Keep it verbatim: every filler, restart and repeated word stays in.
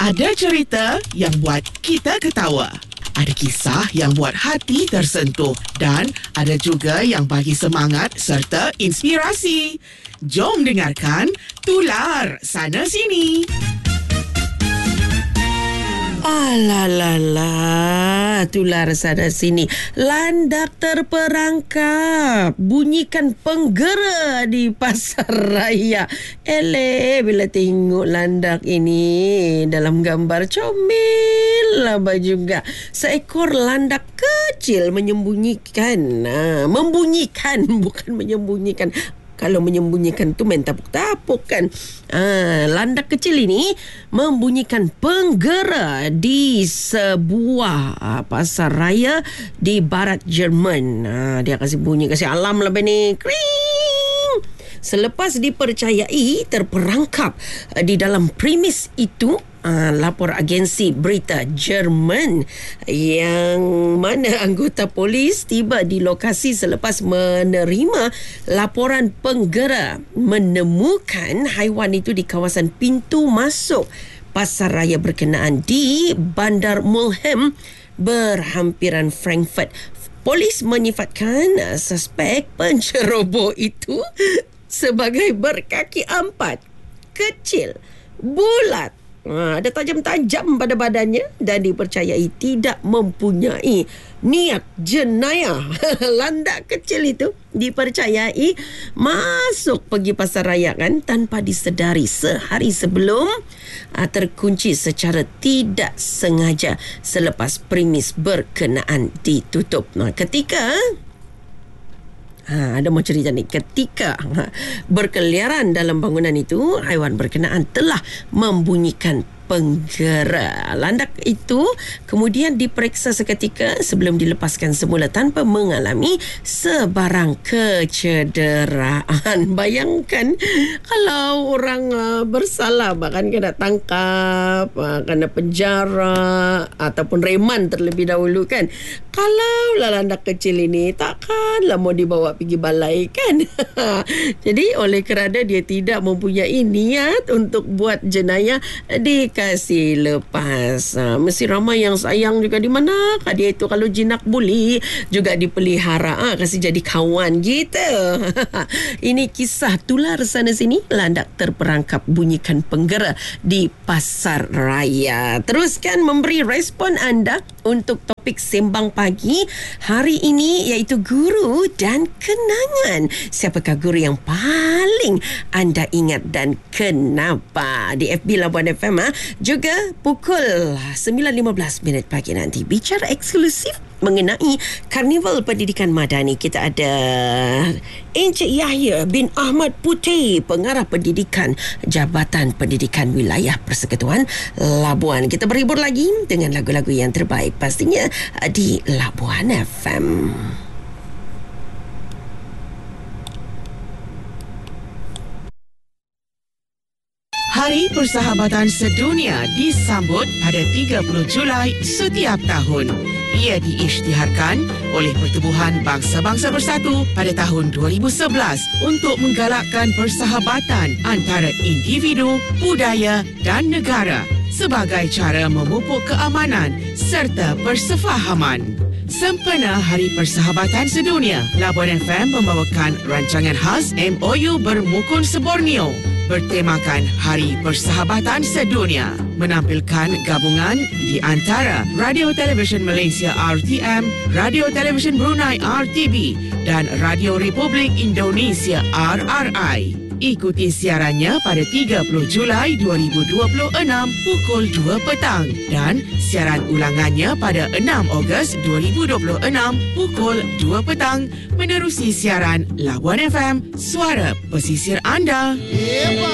Ada cerita yang buat kita ketawa. Ada kisah yang buat hati tersentuh. Dan ada juga yang bagi semangat serta inspirasi. Jom dengarkan Tular Sana Sini. Alalala, tular sana sini. Landak terperangkap. Bunyikan penggera di pasar raya. Eleh, bila tengok landak ini dalam gambar, comel lah juga. Seekor landak kecil menyembunyikan. Nah, membunyikan, bukan menyembunyikan. Kalau menyembunyikan tu main tapuk-tapuk kan. Ah, landak kecil ini membunyikan penggera di sebuah ah, pasar raya di barat Jerman. Ah, dia kasih bunyi, kasih alam lah ni. Kring. Selepas dipercayai terperangkap ah, di dalam premis itu, Uh, lapor agensi berita Jerman yang mana anggota polis tiba di lokasi selepas menerima laporan penggera menemukan haiwan itu di kawasan pintu masuk pasar raya berkenaan di Bandar Mulheim berhampiran Frankfurt. Polis menyifatkan uh, suspek penceroboh itu sebagai berkaki empat, kecil, bulat, Ha, ada tajam-tajam pada badannya dan dipercayai tidak mempunyai niat jenayah. Landak kecil itu dipercayai masuk pergi pasar raya kan tanpa disedari sehari sebelum ha, terkunci secara tidak sengaja selepas premis berkenaan ditutup. Nah, ketika Ha, ada mau cerita ni. Ketika ha, berkeliaran dalam bangunan itu, haiwan berkenaan telah membunyikan penggera. Landak itu kemudian diperiksa seketika sebelum dilepaskan semula tanpa mengalami sebarang kecederaan. Bayangkan kalau orang uh, bersalah bahkan kena tangkap, uh, kena penjara ataupun reman terlebih dahulu kan. Kalau lah landak kecil ini takkanlah mau dibawa pergi balai kan. Jadi oleh kerana dia tidak mempunyai niat untuk buat jenayah, dikasih lepas. Ha, mesti ramai yang sayang juga. Di manakah dia itu kalau jinak buli juga dipelihara, ha, kasih jadi kawan gitu. Ini kisah tular sana sini. Landak terperangkap bunyikan penggera di pasar raya. Teruskan memberi respon anda untuk topik sembang pagi hari ini, iaitu guru dan kenangan. Siapakah guru yang paling anda ingat dan kenapa? Di F B Labuan F M, ha? Juga pukul sembilan lima belas minit pagi nanti, bicara eksklusif mengenai Karnival Pendidikan Madani. Kita ada Encik Yahya bin Ahmad Putih, Pengarah Pendidikan Jabatan Pendidikan Wilayah Persekutuan Labuan. Kita berhibur lagi dengan lagu-lagu yang terbaik pastinya di Labuan F M. Hari Persahabatan Sedunia disambut pada tiga puluh Julai setiap tahun. Ia diisytiharkan oleh Pertubuhan Bangsa-Bangsa Bersatu pada tahun dua ribu sebelas untuk menggalakkan persahabatan antara individu, budaya dan negara sebagai cara memupuk keamanan serta persefahaman. Sempena Hari Persahabatan Sedunia, Labuan F M membawakan rancangan khas M O U Bermukun Seborneo bertemakan Hari Persahabatan Sedunia, menampilkan gabungan di antara Radio Television Malaysia R T M, Radio Television Brunei R T B dan Radio Republik Indonesia R R I. Ikuti siarannya pada tiga puluh Julai dua ribu dua puluh enam pukul dua petang dan siaran ulangannya pada enam Ogos dua ribu dua puluh enam pukul dua petang menerusi siaran Labuan F M, suara pesisir anda.